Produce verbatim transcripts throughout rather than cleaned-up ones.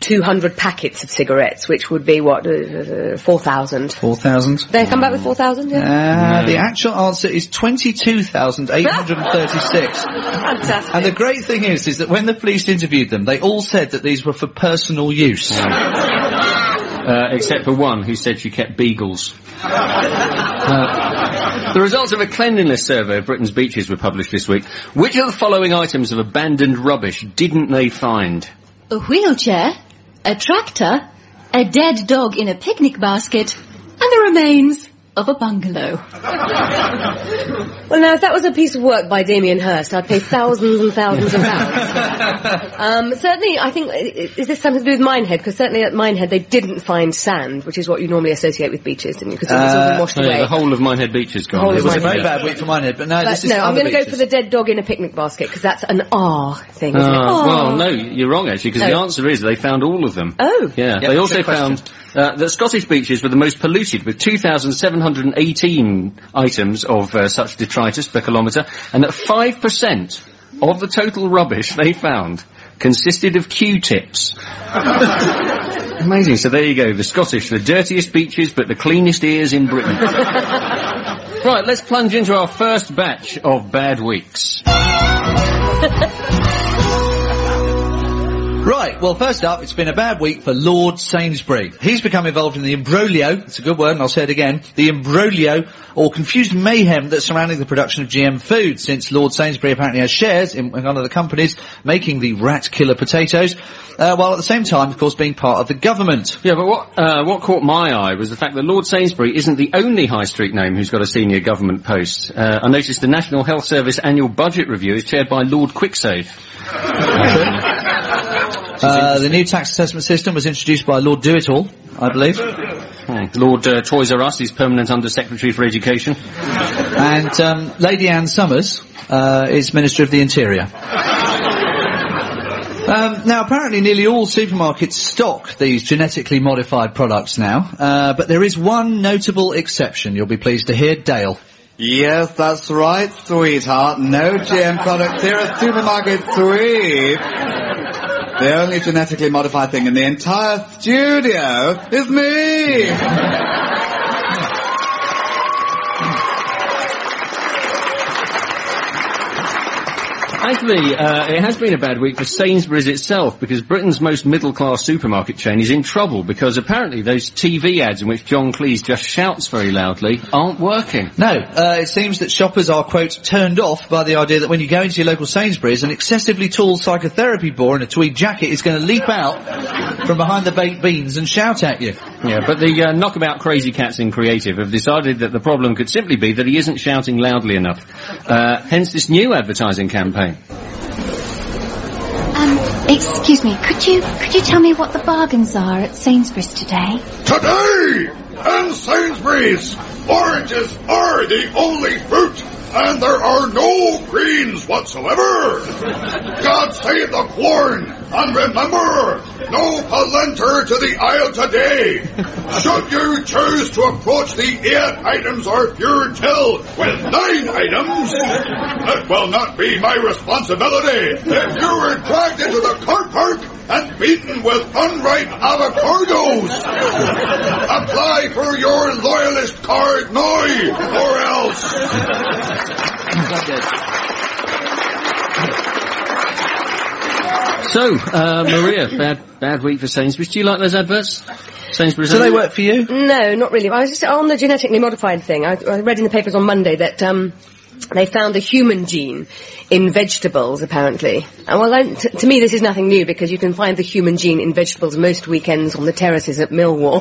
two hundred packets of cigarettes, which would be, what, uh, four thousand. four thousand. They come back with four thousand, yeah? Uh, no. The actual answer is twenty-two thousand eight hundred thirty-six. Fantastic. And the great thing is, is that when the police interviewed them, they all said that these were for personal use. Uh, except for one who said she kept beagles. Uh, the results of a cleanliness survey of Britain's beaches were published this week. Which of the following items of abandoned rubbish didn't they find? A wheelchair, a tractor, a dead dog in a picnic basket, and the remains of a bungalow. Well, now, if that was a piece of work by Damien Hirst, I'd pay thousands and thousands of pounds. um, certainly, I think, is this something to do with Minehead? Because certainly at Minehead they didn't find sand, which is what you normally associate with beaches, didn't you? Because it was all been washed no, away. The whole of Minehead Beach is gone. Whole It of was a Minehead. very bad week for Minehead, but no, But this is no, I'm other going to go beaches. for the dead dog in a picnic basket, because that's an R thing, isn't Uh, it? Oh. well, no, you're wrong, actually, because No. the answer is they found all of them. Oh. Yeah, Yep, they also good question. found uh, that Scottish beaches were the most polluted, with two thousand seven hundred eighteen items of uh, such detritus per kilometre, and that five percent of the total rubbish they found consisted of Q-tips. Amazing. So there you go, the Scottish, the dirtiest beaches, but the cleanest ears in Britain. Right, let's plunge into our first batch of bad weeks. Right, well, first up, it's been a bad week for Lord Sainsbury. He's become involved in the imbroglio, it's a good word and I'll say it again, the imbroglio or confused mayhem that's surrounding the production of G M food, since Lord Sainsbury apparently has shares in one of the companies making the rat killer potatoes, uh, while at the same time, of course, being part of the government. Yeah, but what uh, what caught my eye was the fact that Lord Sainsbury isn't the only high street name who's got a senior government post. Uh, I noticed the National Health Service annual budget review is chaired by Lord Quicksave. Uh, the new tax assessment system was introduced by Lord Do-It-All, I believe. Hmm. Lord uh, Toys R Us is permanent Under-Secretary for Education. And um, Lady Anne Summers uh, is Minister of the Interior. Um, now, apparently nearly all supermarkets stock these genetically modified products now, uh, but there is one notable exception, you'll be pleased to hear. Dale. Yes, that's right, sweetheart. No G M products here at Supermarket Sweet. The only genetically modified thing in the entire studio is me! Actually, uh, it has been a bad week for Sainsbury's itself, because Britain's most middle-class supermarket chain is in trouble, because apparently those T V ads in which John Cleese just shouts very loudly aren't working. No, uh, it seems that shoppers are, quote, turned off by the idea that when you go into your local Sainsbury's, an excessively tall psychotherapy bore in a tweed jacket is going to leap out from behind the baked beans and shout at you. Yeah, but the uh, knockabout crazy cats in creative have decided that the problem could simply be that he isn't shouting loudly enough. Uh, hence this new advertising campaign. Um, excuse me, could you, could you tell me what the bargains are at Sainsbury's today? Today, in Sainsbury's, oranges are the only fruit, and there are no greens whatsoever. God save the corn, and remember, no polenta to the aisle today. Should you choose to approach the eight items or pure till with nine items, it will not be my responsibility if you were dragged into the car park and beaten with unripe avocados. Apply for your loyalist card now, or else. So, uh, Maria, bad bad week for Sainsbury's. Do you like those adverts? Sainsbury's. Do they work for you? No, not really. I was just on the genetically modified thing. I, I read in the papers on Monday that um, they found a human gene in vegetables, apparently. And well, I, t- to me, this is nothing new, because you can find the human gene in vegetables most weekends on the terraces at Millwall.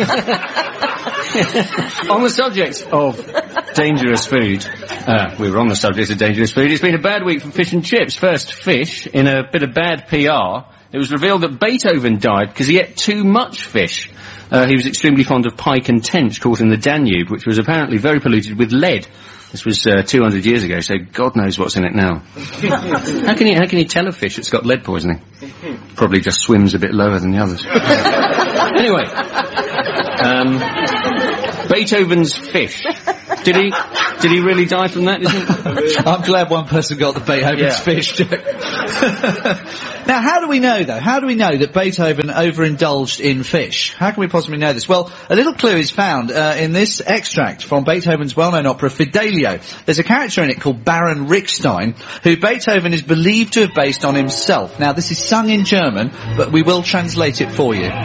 On the subject of dangerous food, uh, we were on the subject of dangerous food, it's been a bad week for fish and chips. First, fish. In a bit of bad P R, it was revealed that Beethoven died because he ate too much fish. Uh, he was extremely fond of pike and tench caught in the Danube, which was apparently very polluted with lead. This was uh, two hundred years ago, so God knows what's in it now. how can you how can you tell a fish it's got lead poisoning? Probably just swims a bit lower than the others. Anyway, um, Beethoven's fish. Did he did he really die from that? Isn't I'm glad one person got the Beethoven's Yeah. fish joke. Now, how do we know, though? How do we know that Beethoven overindulged in fish? How can we possibly know this? Well, a little clue is found uh, in this extract from Beethoven's well-known opera Fidelio. There's a character in it called Baron Rickstein, who Beethoven is believed to have based on himself. Now, this is sung in German, but we will translate it for you.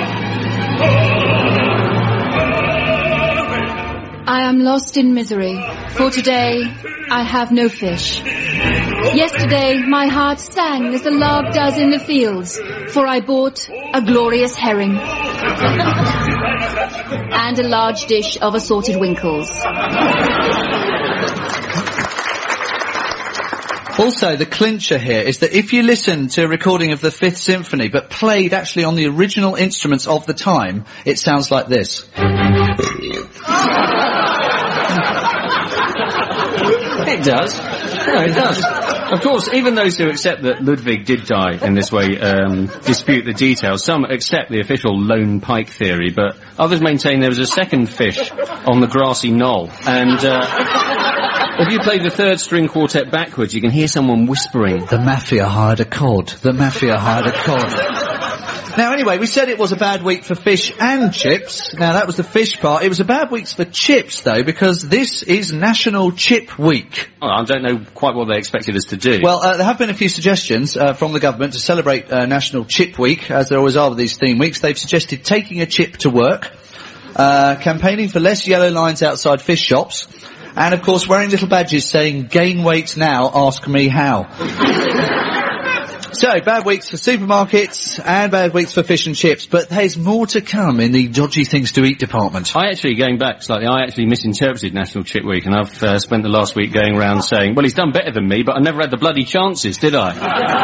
I am lost in misery, for today I have no fish. Yesterday my heart sang as the lark does in the fields, for I bought a glorious herring and a large dish of assorted winkles. Also, the clincher here is that if you listen to a recording of the Fifth Symphony, but played actually on the original instruments of the time, it sounds like this. It does. No, it does. Of course, even those who accept that Ludwig did die in this way um, dispute the details. Some accept the official lone pike theory, but others maintain there was a second fish on the grassy knoll. And uh, if you play the third string quartet backwards, you can hear someone whispering, "The Mafia hired a cod. The Mafia hired a cod." Now, anyway, we said it was a bad week for fish and chips. Now, that was the fish part. It was a bad week for chips, though, because this is National Chip Week. Oh, I don't know quite what they expected us to do. Well, uh, there have been a few suggestions uh, from the government to celebrate uh, National Chip Week, as there always are with these theme weeks. They've suggested taking a chip to work, uh, campaigning for less yellow lines outside fish shops, and, of course, wearing little badges saying, "Gain weight now, ask me how." So, bad weeks for supermarkets and bad weeks for fish and chips, but there's more to come in the dodgy things to eat department. I actually, going back slightly, I actually misinterpreted National Chip Week, and I've uh, spent the last week going around saying, well, he's done better than me, but I never had the bloody chances, did I?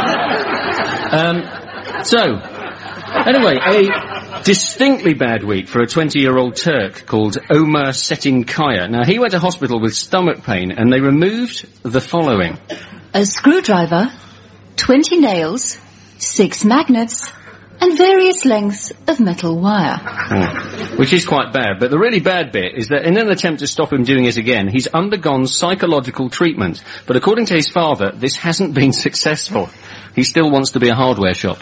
um, so, anyway, a distinctly bad week for a twenty-year-old Turk called Omar Setinkaya. Now, he went to hospital with stomach pain, and they removed the following. A screwdriver, twenty nails, six magnets, and various lengths of metal wire. Mm. Which is quite bad, but the really bad bit is that in an attempt to stop him doing it again, he's undergone psychological treatment. But according to his father, this hasn't been successful. He still wants to be a hardware shop.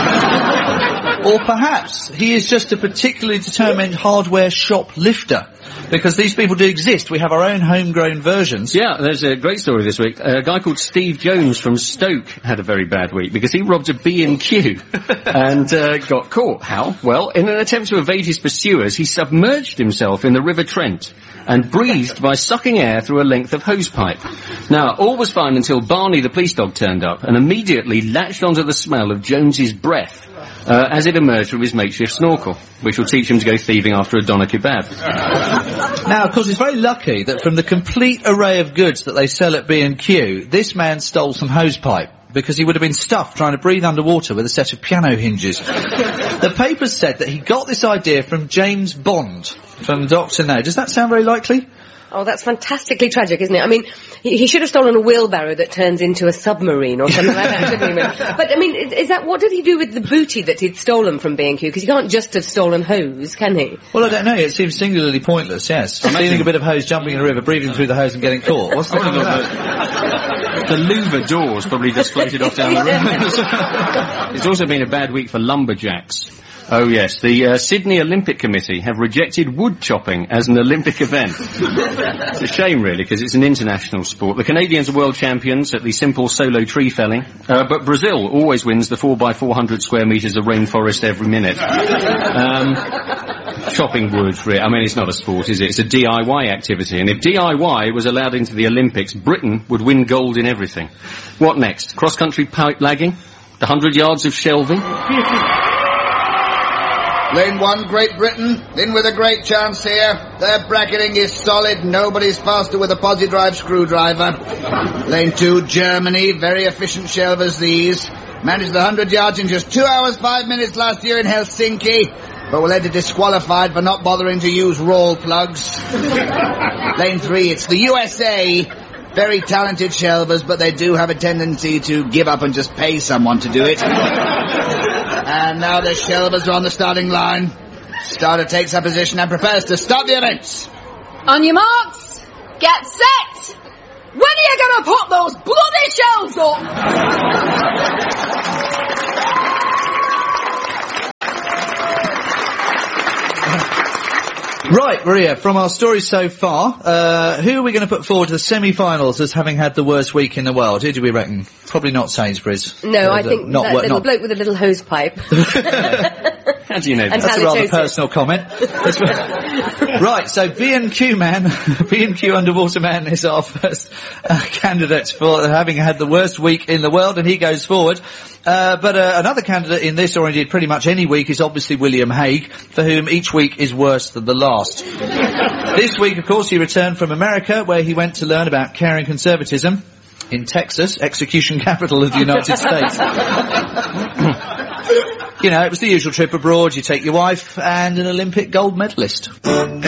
Or perhaps he is just a particularly determined hardware shoplifter. Because these people do exist. We have our own homegrown versions. Yeah, there's a great story this week. A guy called Steve Jones from Stoke had a very bad week because he robbed a B and Q and uh, got caught. How? Well, in an attempt to evade his pursuers, he submerged himself in the River Trent and breathed by sucking air through a length of hosepipe. Now, all was fine until Barney the police dog turned up and immediately latched onto the smell of Jones's breath uh, as it emerged from his makeshift snorkel, which will teach him to go thieving after a doner kebab. Now, of course, it's very lucky that from the complete array of goods that they sell at B and Q, this man stole some hosepipe, because he would have been stuffed trying to breathe underwater with a set of piano hinges. The papers said that he got this idea from James Bond, from Doctor No. Does that sound very likely? Oh, that's fantastically tragic, isn't it? I mean, he, he should have stolen a wheelbarrow that turns into a submarine or something like that, shouldn't he? But, I mean, is, is that, what did he do with the booty that he'd stolen from B and Q? Because he can't just have stolen hose, can he? Well, I don't know. It seems singularly pointless, yes. Stealing a bit of hose, jumping in a river, breathing through the hose and getting caught. What's the point of that? The louver doors probably just floated off down the river. It's also been a bad week for lumberjacks. Oh yes, the uh, Sydney Olympic Committee have rejected wood chopping as an Olympic event. It's a shame really, because it's an international sport. The Canadians are world champions at the simple solo tree felling, uh, but Brazil always wins the four by four hundred square metres of rainforest every minute. Um, chopping wood, I mean, it's not a sport, is it? It's a D I Y activity, and if D I Y was allowed into the Olympics, Britain would win gold in everything. What next? Cross-country pipe lagging? The hundred yards of shelving? Lane one, Great Britain, in with a great chance here. Their bracketing is solid, nobody's faster with a posi-drive screwdriver. Lane two, Germany, very efficient shelvers these. Managed the hundred yards in just two hours, five minutes last year in Helsinki, but were later disqualified for not bothering to use roll plugs. Lane three, it's the U S A. Very talented shelvers, but they do have a tendency to give up and just pay someone to do it. And now the shelvers are on the starting line. Starter takes up position and prepares to start the events. On your marks, get set! When are you gonna put those bloody shelves up? Right, Maria, from our stories so far, uh, who are we going to put forward to the semi-finals as having had the worst week in the world? Who do we reckon? Probably not Sainsbury's. No, Uh, I the- think not that wor- little not- bloke with a little hose pipe. How do you know And that? That's a rather halitosis. personal comment. That's right. Right, so B and Q Man, B and Q Underwater Man is our first uh, candidate for having had the worst week in the world, and he goes forward. Uh, but uh, another candidate in this, or indeed pretty much any week, is obviously William Hague, for whom each week is worse than the last. This week, of course, he returned from America, where he went to learn about caring conservatism in Texas, execution capital of the United States. You know, it was the usual trip abroad. You take your wife and an Olympic gold medalist.